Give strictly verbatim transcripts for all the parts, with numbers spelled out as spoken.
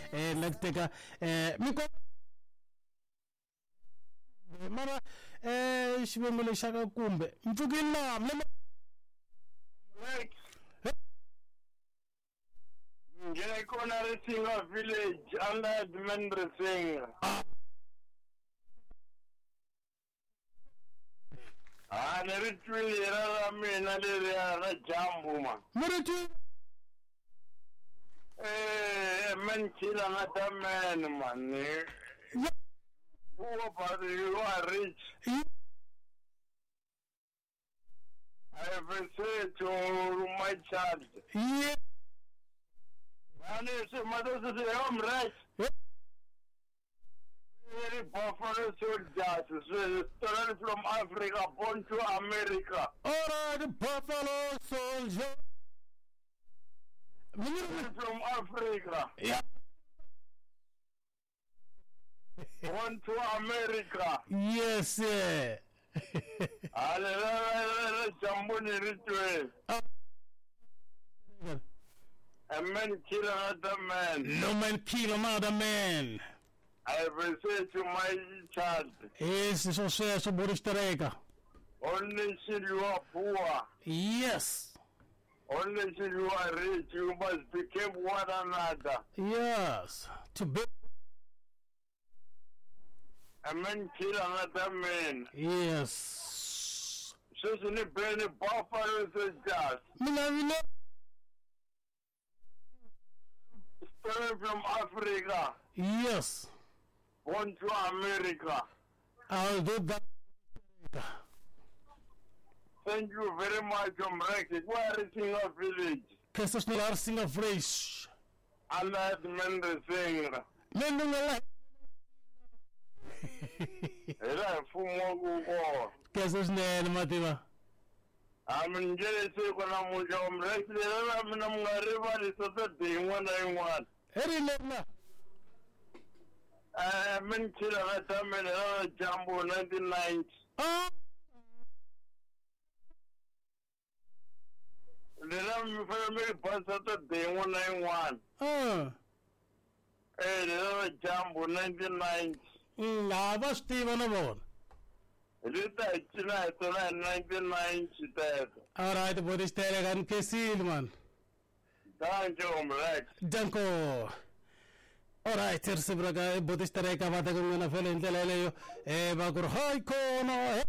eh la teka eh miko mara eh xivongelo xa ka kumbe mpfukini laha mlema Njena kona Risinga village under Dmendra Singh. Ah, neritwili era mina le ra jambu ma. muritu Eh, men kila ngata men man. Who but you are rich. I have said to my child. yeah And it's a mother to the home right. Very buffalo soldiers, stolen from Africa, born to America. all right buffalo soldier Stolen from Africa, yeah born to America. yes yeah Hallelujah, Jambuni ritual. A man kill another man. no man kill another man. I will say to my child, Esse sucesso buristereka. only till you are poor, Yes. only till you are rich, you must become one another. Yes. To be. A man kill another man. Yes. So you need to buffalo soldiers, Mina mina. stolen from Africa, Yes. born to America. I'll do that. Thank you very much, Omreki. Where is in our village? Kesas nilar singa fresh. Allah Mende Singh. Nendo ngala. Era fumo gugo. Kesas ne mativa. I'm jealous when I'm with Omreki. I'm not going to the day one I want. Eri lebna. I'm in Kilata Menera Jambo nineteen ninety. Ah. Then I'm very bus at the day one I want. Ah. Hey, Jambo nineteen ninety. Lava Steven Avon. It is that China to nineteen ninety. All right, buristereka and kesil man. Thank you, Omreki. Danko. Alright, terse braga buristereka vata con una fele intelele e bagur hai kono.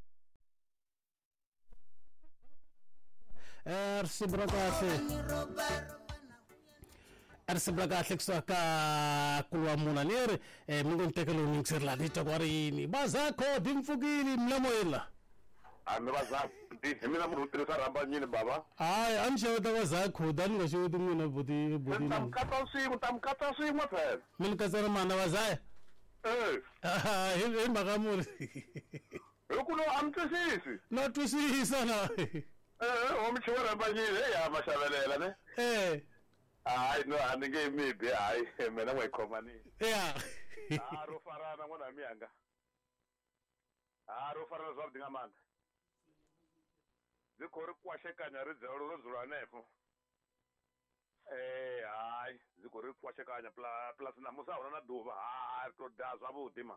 Erse braga se. Erse braga sekso ka kulwa muna nere e mungon tekelo nixer la dito guarini. Bazako dimfugili mlamoela. I'm not happy. I'm not going to Sarabani, Baba. Ay, I'm sure there was a code and was shooting in a body. I'm Katasi, but I'm Katasi, what else? Milkazarman was I. Eh, Ah, in Magamur. you could know I'm to see. Not to see his son. Eh, I'm sure I'm by you. I'm a Savalena. Eh, I know, and they gave me the eye, and then I come on. yeah. Aro Farana, one of Mianga. Aro Farana, something a man. The Koru Kwashekanya is the Rosanefo. Eh, I, the Koru Kwashekanya plus Namusa, not Dova. I could dance about him.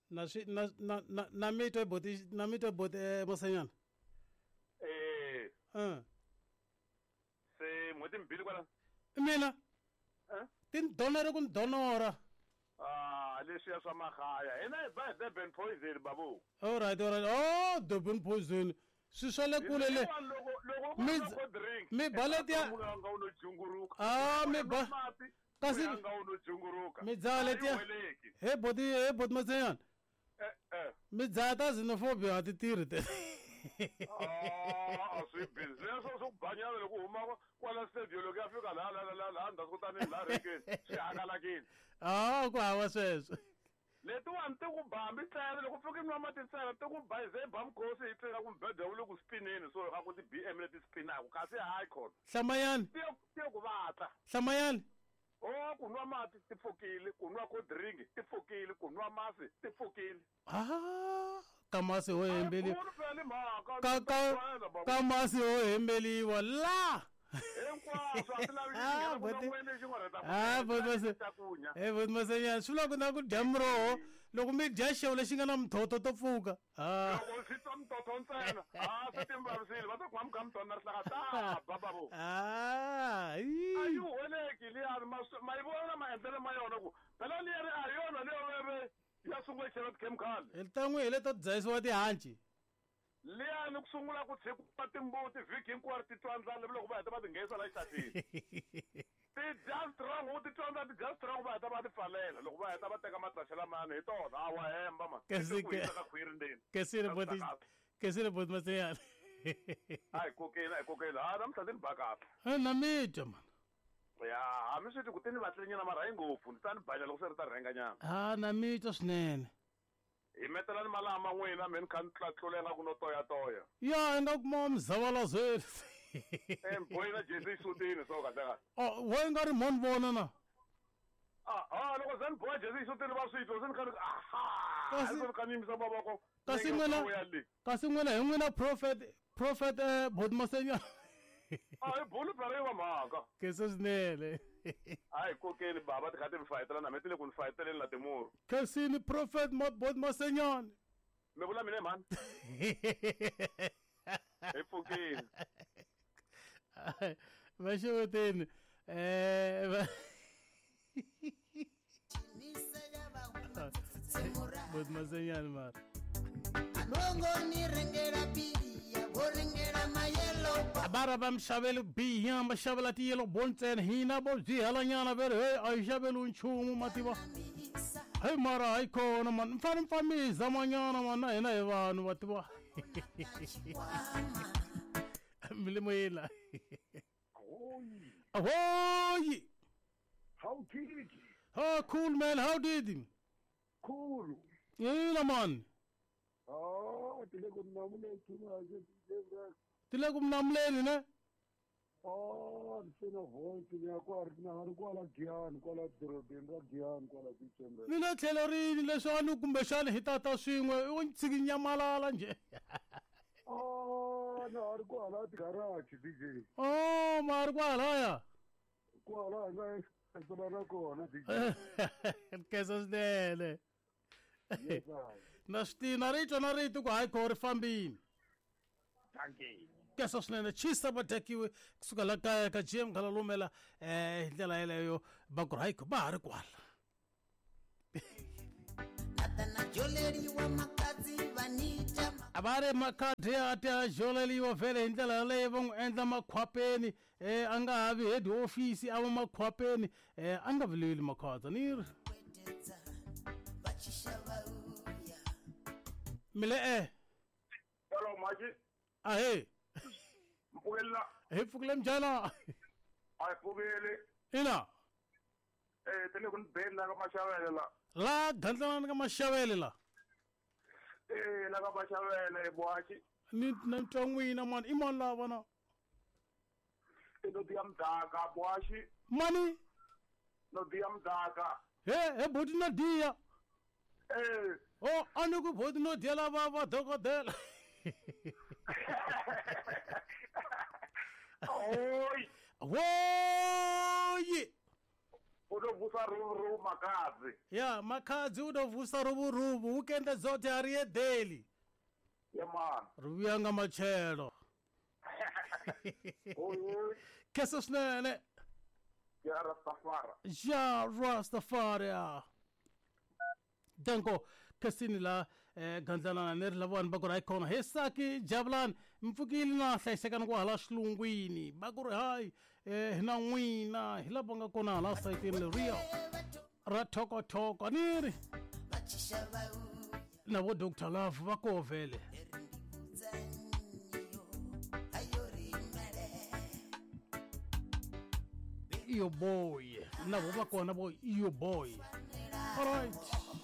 Namito body, Namito body, Mosayan. Eh, Uh, say, Mutim Bilgala. Mina, Eh? didn't donor con donora. Ah, Alicia Samahaya. And I bet they've been poisoned, Babu. All right, all right. Oh, the bun poison. Susale kulele. Me balatia. Ah, me ba. Kasi. Me zaletia. Hey, body, hey, body masayan. Me zata xenophobia ati tirte. Ah, sui business so bagnare ko uma quala stadio lo che affica la la la la anda ascoltando la reke si aga la kin. Ah, kwa wases. Le tu ante ku bambi tsara loko fike mama titsara te ku bayize bam ko se itsela ku mbede u loku spinini so ga ku ti B M le ti spinako kasi high court. Hlamayani. Ti ti ku batla. Hlamayani. Oh, kunwa mati ti fokile, kunwa ko drink ti fokile, kunwa masi ti fokile. Ah, kamasi ho hembeli. Ka Ka ka kamasi ho hembeli wala. hinkwaswo a ti lavi Ah, ku but- n'wene xi n'wi rheta Ah, but mase- takunya Eh, but masenyana swi vula ku na ku dya muroho loko mi dya xevo lexi nga na muthoto to pfuka ah loko swi twa mutotho ntsena a swi timbavisile va ta ku hamukha mutona na rihlaka ta babavo ah a yi holeki liyani ma ma yi vona maendlelo ma yona ku phela liyani a hi yona leyo veve ya sungula yi chela tikhemikhali eltan'wi hi leto dzayisiwa tihanci liyani ku sungula ku tshikiwa timbuti vhiki hinkwaro ti twa ndlala loko va heta va ti nghenisa la xisatini ti dya strong u ti twa ndla ti dya strong va heta va ti pfalela loko va heta va teka madrasha lamani hi tona a wa hemba ma Kasi ku ke- hisa ka khwiri ndzeni kesile Ka boti switakati. kesile boti masenyana a hi kokeli a hi kokeli ha namuntlha ti ni ba kahle Eh, na mi twa man ya hambi swi ti ku ti ni vatlinyana mara hi ngopfu ni ta ni banya loko swi ri ta rhenganyana ah na mi twa swinene hi metelani malama n'wina mi ni kha ni tlatlulela ku no toyatoya ya i nga kuma mzavala zweli e boyi na jesi yisutini so kahle kahle oh wo i nga ri mo ni vona na ah ah loko ze ni boya jesi yisutini va swi twa se ni kha ni aha Kasi- ni kha ni yimisa mavoko kasi Ni n'wina- ya le. kasi n'wina hi n'wina prophet prophet eh boti masenyana a hi bulu pera yi va mhaka kese swinene a hi kokeli baba ti kha ti mi fayitela na metile ku ni fayiteleni na timuru kesini prophet mo boti masenyana mi vula mina hi mani hi pfukini va xeweteni eh va- boti masenyana mara Bongo ni rengera biya, borengera mayelo pa. bara va mi xaveli biya va xavela tiyelo bo ntsena hina vo byi helanyana veri he a hi xaveli nchumu ma tiva hayi mara hayi kona mani mi fane mi fa mi zamanyana mani na hina hi vanhu va tiva milimo yela ahoyi how did oh cool man how did him cool yina man oh tile ku namule tuma je je ti le ku mi namuleni ne oh sina voice ya kwa na hari kwala Giyani kwala dorobeni ra Giyani kwala Pietermaritzburg ni le tlhelo rini leswani kumbexani hi tata swin'we u ni tshiki nyamalala njhe oh na hari kwala ti-garage D J oh ma ri kwalaya kwala hi nga ekela na kona D J kesa swinene yes I na swi tiva na ri twa na riti ku hayi kho ri fambini thank you kesa swinene chisa va tekiwe kusuka la kaya ka G M khala lumela eh hi ndlela yeleyo va ku ri hayi kho va ha ri kwala Natana joleri wa makazi vanita ma. a va ri makhadi a ti ya joleliwa vhele hi ndlela yaleyo va n'wi endla makhwapeni eh a nga ha vi head office a va makhwapeni eh a nga vileli makhwadza ni ri Kweteza, vachishava uya. mile eh hello maji a he mpfukelela hi pfukile mjana a hi pfukeli ina eh tile ku ni beni la ka maxavele la la gandlanani ka maxavele la eh la ka maxavele boaxi ni na twa n'wina mani i mani lava na i no tiya mdaka boaxi mani no tiya mdaka he he boti na diya eh o a ni ku boti no dyela va va dokodela oi woyi u to vusa ruru makazi ya makhadzi u to vusa ruvuruvu wukende zote a ri edeli ye man ri vuya nga machelo oi oi kesa swinene ya rastafara ja rastafari ya denko kesini la eh, gandlanana ni ri lavani va ku ri hayi khona he saki javulani mi pfukile na hlayisekani ku hala xilungwini va ku ri hayi eh, hi na n'wina hi lava nga kona hala sayitini leriya ra thokothoko ni ri Vachishava uya. na vo doctor love va koho vhele Erindibuzanyo, ayori mele. iyo boy na vo va kona vo iyo boy alright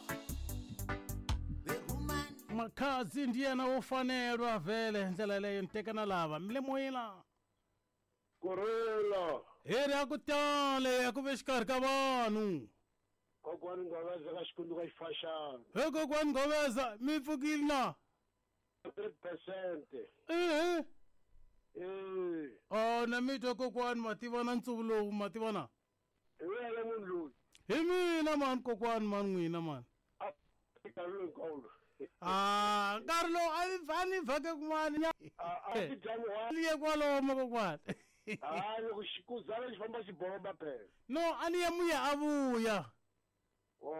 Verumani, makhadzi ndi yena wo fanelwa vhele hi ndlela leyo ni tekana lava mi le moyela korela hi ri a ku tale a ku ve xikarhi ka vanhu kokwani ngaveza ka xikundu ka xifashana he kokwani ghoveza mi pfukile na three percent ehe Eh. Oh, na mi twa kokwani mativana ntsuvu lowu mativana. Hi wena munhu loyi. Hi mina man kokwani man n'wina man. Ah, nkarhi lowu nkolo. Ah, nkarhi lowu a ni va ni vhake kun'wani. Ah, a ti dya muhwana. Ni ye kwalomu kokwani. Ah, loko xikuzana xi famba xi bomba phela. No, a ni ye muya a vuya. Oh.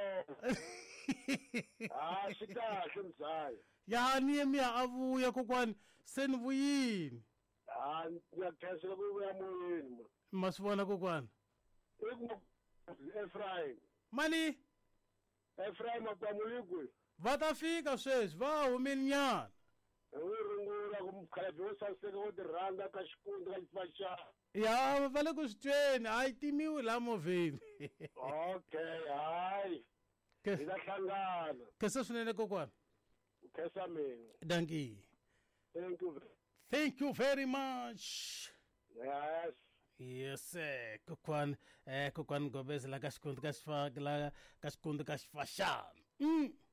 Ah, xi kahle mzaya. Ya ni ye muya a vuya kokwani se ni vuyini. Ah, ngiyakhesela ku vuya moyeni ma. Ma swi vona kokwani. I ku Ephraim. Mani Ephraim akwamulikwe. va ta fika sweswi va humile nyana. Hi rungula ku mukhalabye wo saseka wo tirhanga ka xikundza ka xifaxana. Ya va le ku swi tweni a yi timiwi laha movheni. Okay, hayi. Hi ta hlangana. Khensa swinene kokwani. Khensa mina. Danki. Thank you. Thank you very much. Yes. Yes, sir. Kokwani eh kokwani Gobeza la ka xikundza ka xifa la ka xikundza ka xifaxana. Mm.